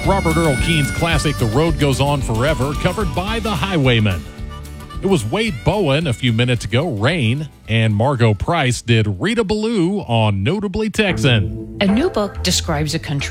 Robert Earl Keen's classic The Road Goes On Forever, covered by The Highwaymen. It was Wade Bowen a few minutes ago, Rain, and Margot Price did Rita Ballou on Notably Texan. A new book describes a country